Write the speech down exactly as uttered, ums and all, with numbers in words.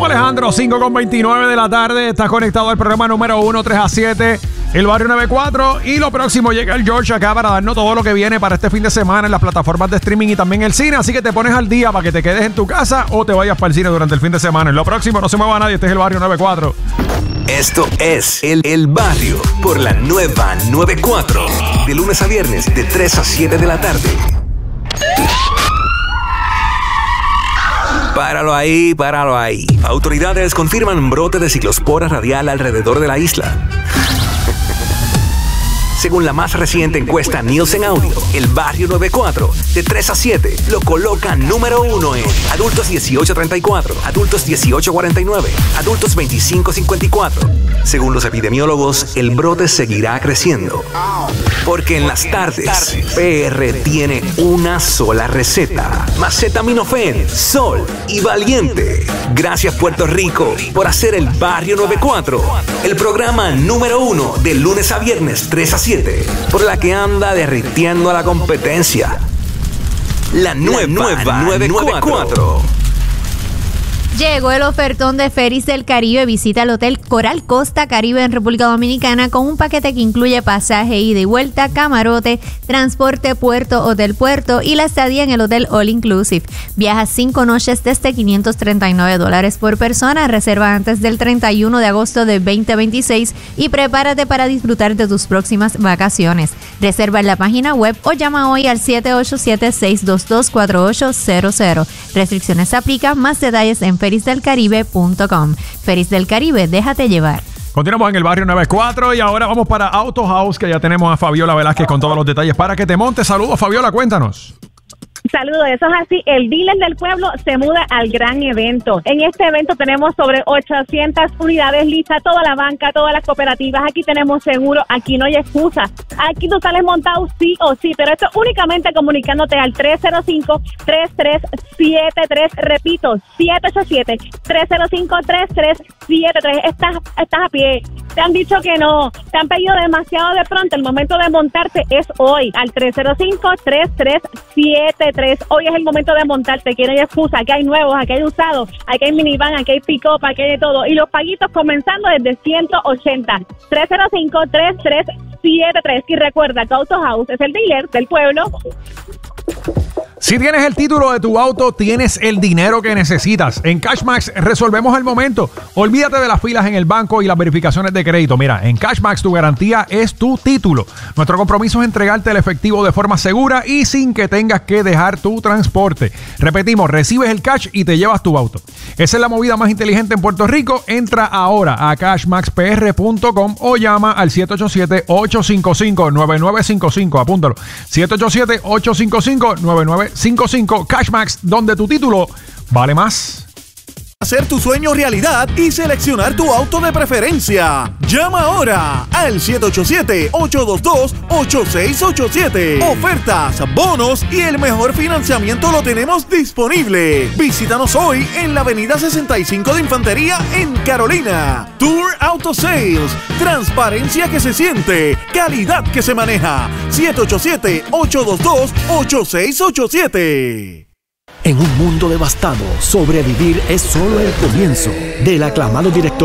Somos Alejandro, cinco con veintinueve de la tarde. Estás conectado al programa número uno, tres a siete, el Barrio noventa y cuatro. Y lo próximo llega el George acá para darnos todo lo que viene para este fin de semana en las plataformas de streaming y también el cine. Así que te pones al día para que te quedes en tu casa o te vayas para el cine durante el fin de semana. En lo próximo, no se mueva nadie. Este es el Barrio noventa y cuatro. Esto es El, el Barrio por la nueva noventa y cuatro. De lunes a viernes, de tres a siete de la tarde. Páralo ahí, páralo ahí. Autoridades confirman brote de ciclospora radial alrededor de la isla. Según la más reciente encuesta Nielsen Audio, el Barrio noventa y cuatro, de tres a siete, lo coloca número uno en adultos dieciocho a treinta y cuatro, adultos dieciocho a cuarenta y nueve, adultos veinticinco a cincuenta y cuatro. Según los epidemiólogos, el brote seguirá creciendo. Porque en las tardes, P R tiene una sola receta: Macetaminofen, Sol y Valiente. Gracias, Puerto Rico, por hacer el Barrio noventa y cuatro el programa número uno de lunes a viernes, tres a siete, por la que anda derritiendo a la competencia. La nueva, nueva noventa y cuatro. Llegó el ofertón de Ferries del Caribe. Visita el Hotel Coral Costa Caribe en República Dominicana con un paquete que incluye pasaje ida y vuelta, camarote, transporte puerto, hotel puerto y la estadía en el hotel All Inclusive. Viaja cinco noches desde quinientos treinta y nueve dólares por persona. Reserva antes del treinta y uno de agosto de veinte veintiséis y prepárate para disfrutar de tus próximas vacaciones. Reserva en la página web o llama hoy al siete ocho siete, seis dos dos, cuatro ocho cero cero. Restricciones aplican. Más detalles en feris del caribe punto com. Feris del Caribe, déjate llevar. Continuamos en el Barrio noventa y cuatro y ahora vamos para Auto House, que ya tenemos a Fabiola Velázquez con todos los detalles para que te montes. Saludos, Fabiola, cuéntanos. Saludos, eso es así. El dealer del pueblo se muda al gran evento. En este evento tenemos sobre ochocientas unidades listas, toda la banca, todas las cooperativas. Aquí tenemos seguro, aquí no hay excusa. Aquí tú sales montado sí o sí, pero esto únicamente comunicándote al tres cero cinco, tres tres siete tres. Repito, siete ocho siete, tres cero cinco, tres tres siete tres. Estás, estás a pie. Te han dicho que no, te han pedido demasiado de pronto. El momento de montarte es hoy, al tres cero cinco, tres tres siete tres. Hoy es el momento de montarte, que no hay excusa. Aquí hay nuevos, aquí hay usados, aquí hay minivan, aquí hay pick-up, aquí hay de todo. Y los paguitos comenzando desde ciento ochenta. tres cero cinco, tres tres siete tres. Y recuerda que Auto House es el dealer del pueblo. Si tienes el título de tu auto, tienes el dinero que necesitas. En Cashmax resolvemos el momento. Olvídate de las filas en el banco y las verificaciones de crédito. Mira, en Cashmax tu garantía es tu título. Nuestro compromiso es entregarte el efectivo de forma segura y sin que tengas que dejar tu transporte. Repetimos, recibes el cash y te llevas tu auto. Esa es la movida más inteligente en Puerto Rico. Entra ahora a cashmax p r punto com o llama al siete ocho siete, ocho cinco cinco, nueve nueve cinco cinco. Apúntalo. siete ocho siete, ocho cinco cinco, nueve nueve cinco cinco. Cashmax, donde tu título vale más. Hacer tu sueño realidad y seleccionar tu auto de preferencia. Llama ahora al siete ocho siete, ocho dos dos, ocho seis ocho siete. Ofertas, bonos y el mejor financiamiento lo tenemos disponible. Visítanos hoy en la avenida sesenta y cinco de Infantería en Carolina. Tour Auto Sales. Transparencia que se siente. Calidad que se maneja. siete ocho siete, ocho dos dos, ocho seis ocho siete. En un mundo devastado, sobrevivir es solo el comienzo. Del aclamado director